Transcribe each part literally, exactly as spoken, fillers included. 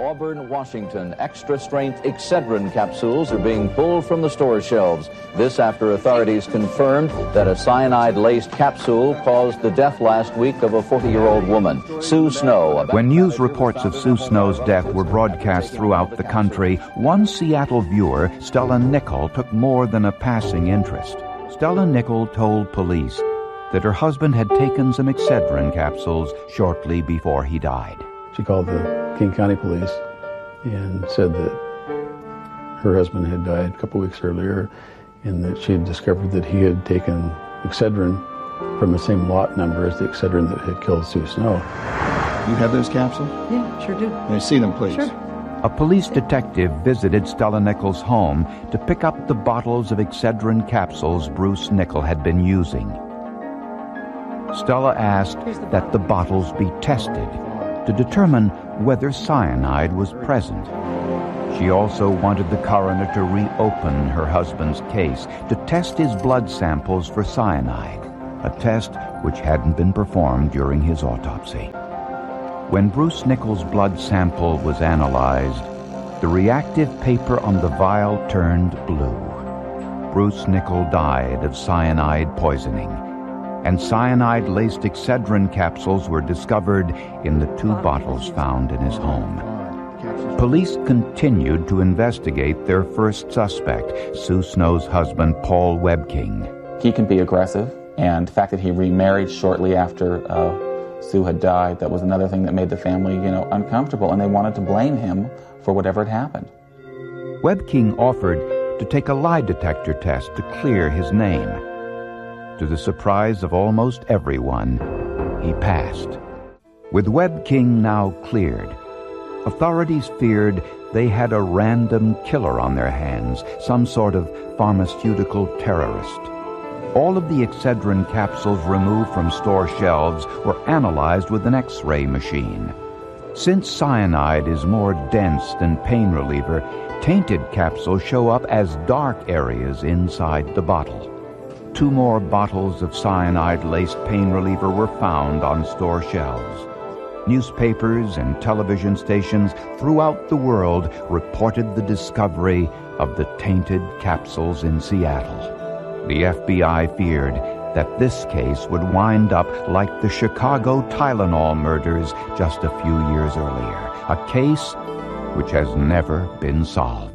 Auburn, Washington, extra-strength Excedrin capsules are being pulled from the store shelves. This after authorities confirmed that a cyanide-laced capsule caused the death last week of a forty-year-old woman, Sue Snow. When news reports of Sue Snow's death were broadcast throughout the country, one Seattle viewer, Stella Nickel, took more than a passing interest. Stella Nickel told police that her husband had taken some Excedrin capsules shortly before he died. She called the King County Police and said that her husband had died a couple weeks earlier and that she had discovered that he had taken Excedrin from the same lot number as the Excedrin that had killed Sue Snow. You have those capsules? Yeah, sure do. May I see them, please? Sure. A police detective visited Stella Nickel's home to pick up the bottles of Excedrin capsules Bruce Nickel had been using. Stella asked that the bottles be tested to determine whether cyanide was present. She also wanted the coroner to reopen her husband's case to test his blood samples for cyanide, a test which hadn't been performed during his autopsy. When Bruce Nickel's blood sample was analyzed, the reactive paper on the vial turned blue. Bruce Nickel died of cyanide poisoning, and cyanide-laced Excedrin capsules were discovered in the two bottles found in his home. Police continued to investigate their first suspect, Sue Snow's husband, Paul Webking. He can be aggressive, and the fact that he remarried shortly after uh, Sue had died, that was another thing that made the family, you know, uncomfortable, and they wanted to blame him for whatever had happened. Webking offered to take a lie detector test to clear his name. To the surprise of almost everyone, he passed. With Webking now cleared, authorities feared they had a random killer on their hands, some sort of pharmaceutical terrorist. All of the Excedrin capsules removed from store shelves were analyzed with an X-ray machine. Since cyanide is more dense than pain reliever, tainted capsules show up as dark areas inside the bottle. Two more bottles of cyanide-laced pain reliever were found on store shelves. Newspapers and television stations throughout the world reported the discovery of the tainted capsules in Seattle. The F B I feared that this case would wind up like the Chicago Tylenol murders just a few years earlier, a case which has never been solved.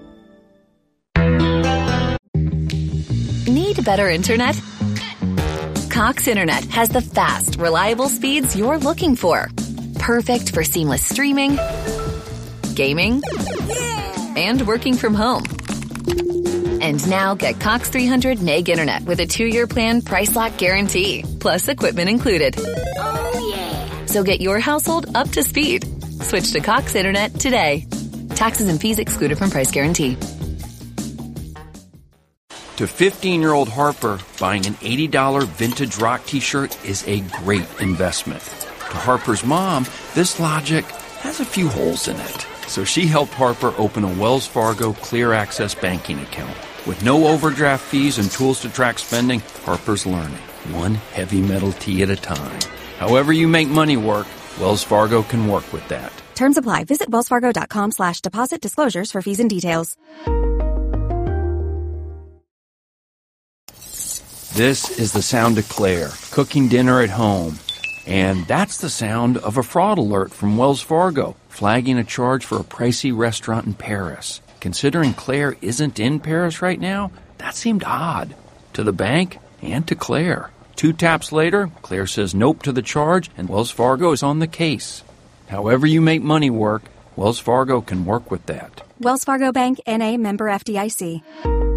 Need better internet? Cox Internet has the fast, reliable speeds you're looking for. Perfect for seamless streaming, gaming, and working from home. And now get Cox three hundred meg internet with a two-year plan price lock guarantee, plus equipment included. Oh, yeah. So get your household up to speed. Switch to Cox Internet today. Taxes and fees excluded from price guarantee. To fifteen-year-old Harper, buying an eighty dollars vintage rock t-shirt is a great investment. To Harper's mom, this logic has a few holes in it. So she helped Harper open a Wells Fargo Clear Access banking account. With no overdraft fees and tools to track spending, Harper's learning, one heavy metal tea at a time. However you make money work, Wells Fargo can work with that. Terms apply. Visit wellsfargo.com slash deposit disclosures for fees and details. This is the sound of Claire, cooking dinner at home. And that's the sound of a fraud alert from Wells Fargo, flagging a charge for a pricey restaurant in Paris. Considering Claire isn't in Paris right now, that seemed odd. To the bank and to Claire. Two taps later, Claire says nope to the charge, and Wells Fargo is on the case. However you make money work, Wells Fargo can work with that. Wells Fargo Bank, N A, member F D I C.